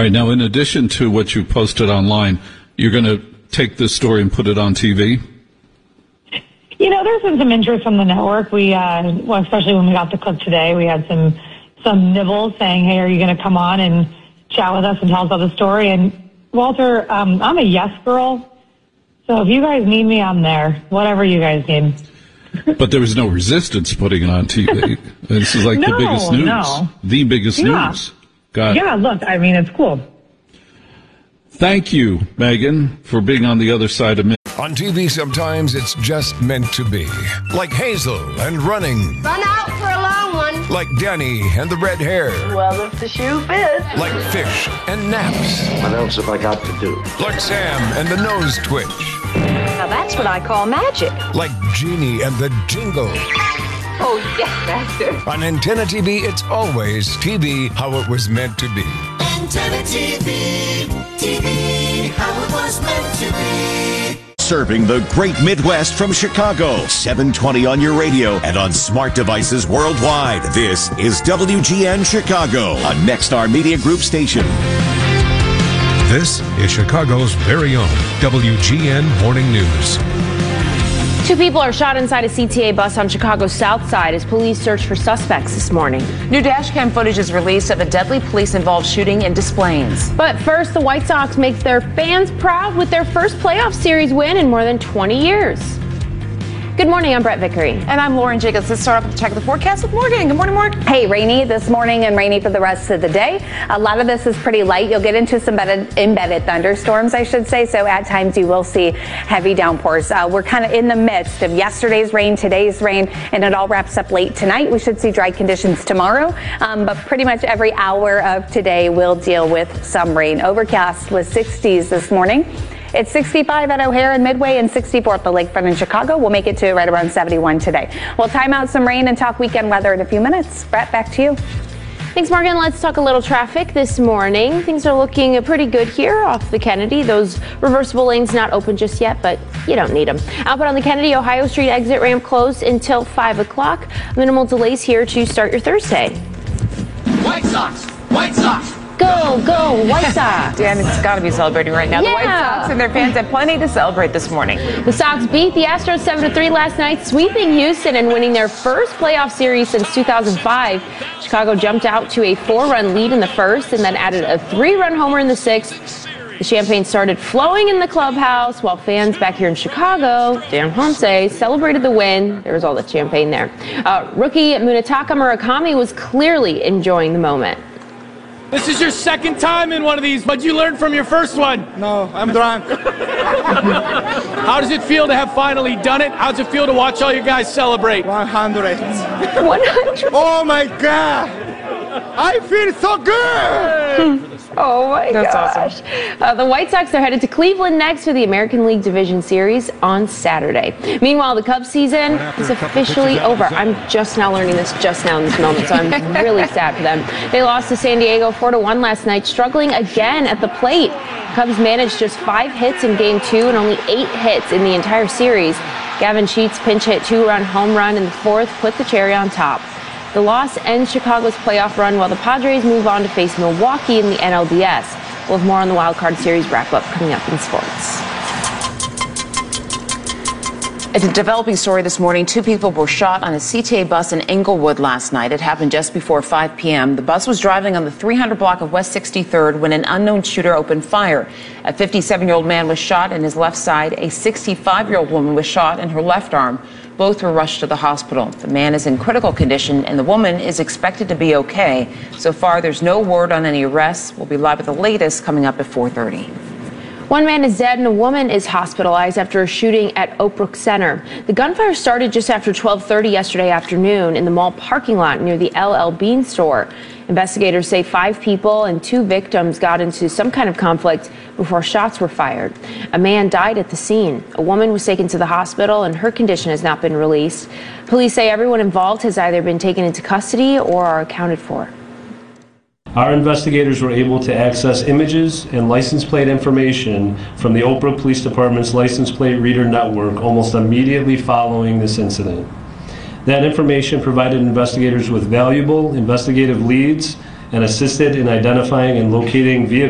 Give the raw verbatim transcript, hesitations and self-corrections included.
All right, now in addition to what you posted online, you're going to take this story and put it on T V? You know, there's been some interest from the network. We, uh, well, especially when we got the clip today, we had some some nibbles saying, hey, are you going to come on and chat with us and tell us about the story? And Walter, um, I'm a yes girl. So if you guys need me, I'm there. Whatever you guys need. But there was no resistance putting it on T V. This is like no, the biggest news. No. The biggest yeah. news. Got yeah, it. look, I mean, it's cool. Thank you, Megan, for being on the other side of me. On T V, sometimes it's just meant to be. Like Hazel and running. Run out for a long one. Like Danny and the red hair. Well, if the shoe fits. Like fish and naps. What else have I got to do? Like Sam and the nose twitch. Now that's what I call magic. Like Genie and the jingle. Oh, yes, master. On Antenna T V, it's always T V how it was meant to be. Antenna T V, T V how it was meant to be. Serving the great Midwest from Chicago. seven twenty on your radio and on smart devices worldwide. This is W G N Chicago, a Nexstar Media Group station. This is Chicago's very own W G N Morning News. Two people are shot inside a C T A bus on Chicago's south side as police search for suspects this morning. New dash cam footage is released of a deadly police-involved shooting in Des Plaines. But first, the White Sox make their fans proud with their first playoff series win in more than twenty years. Good morning, I'm Brett Vickery. And I'm Lauren Jacobs. Let's start off with the check of the forecast with Morgan. Good morning, Morgan. Hey, rainy this morning and rainy for the rest of the day. A lot of this is pretty light. You'll get into some embedded, embedded thunderstorms, I should say. So at times you will see heavy downpours. Uh, we're kind of in the midst of yesterday's rain, today's rain, and it all wraps up late tonight. We should see dry conditions tomorrow. Um, but pretty much every hour of today will deal with some rain. Overcast with sixties this morning. It's sixty-five at O'Hare and Midway and sixty-four at the Lakefront in Chicago. We'll make it to right around seventy-one today. We'll time out some rain and talk weekend weather in a few minutes. Brett, back to you. Thanks, Morgan. Let's talk a little traffic this morning. Things are looking pretty good here off the Kennedy. Those reversible lanes not open just yet, but you don't need them. Outbound on the Kennedy, Ohio Street exit ramp closed until five o'clock. Minimal delays here to start your Thursday. White Sox! White Sox! Go, go, White Sox! Dan, it's got to be celebrating right now. Yeah. The White Sox and their fans have plenty to celebrate this morning. The Sox beat the Astros seven to three last night, sweeping Houston and winning their first playoff series since two thousand five. Chicago jumped out to a four-run lead in the first and then added a three-run homer in the sixth. The champagne started flowing in the clubhouse while fans back here in Chicago, Dan Ponce, celebrated the win. There was all the champagne there. Uh, rookie Munetaka Murakami was clearly enjoying the moment. This is your second time in one of these. What'd you learn from your first one? No, I'm drunk. How does it feel to have finally done it? How does it feel to watch all your guys celebrate? one hundred. one hundred? Oh my God! I feel so good! Oh my That's gosh. Awesome. Uh, the White Sox are headed to Cleveland next for the American League Division Series on Saturday. Meanwhile, the Cubs season is officially over. I'm just now learning this just now in this moment, so I'm really sad for them. They lost to San Diego four to one last night, struggling again at the plate. Cubs managed just five hits in game two and only eight hits in the entire series. Gavin Sheets pinch hit two-run home run in the fourth, put the cherry on top. The loss ends Chicago's playoff run while the Padres move on to face Milwaukee in the N L D S. We'll have more on the Wild Card Series wrap-up coming up in sports. It's a developing story this morning. Two people were shot on a C T A bus in Englewood last night. It happened just before five p.m. The bus was driving on the three hundred block of West sixty-third when an unknown shooter opened fire. A fifty-seven-year-old man was shot in his left side. A sixty-five-year-old woman was shot in her left arm. Both were rushed to the hospital. The man is in critical condition and the woman is expected to be okay. So far, there's no word on any arrests. We'll be live with the latest coming up at four thirty. One man is dead and a woman is hospitalized after a shooting at Oak Brook Center. The gunfire started just after twelve thirty yesterday afternoon in the mall parking lot near the L L Bean store. Investigators say five people and two victims got into some kind of conflict before shots were fired. A man died at the scene. A woman was taken to the hospital and her condition has not been released. Police say everyone involved has either been taken into custody or are accounted for. Our investigators were able to access images and license plate information from the Oak Brook Police Department's license plate reader network almost immediately following this incident. That information provided investigators with valuable investigative leads and assisted in identifying and locating vehicles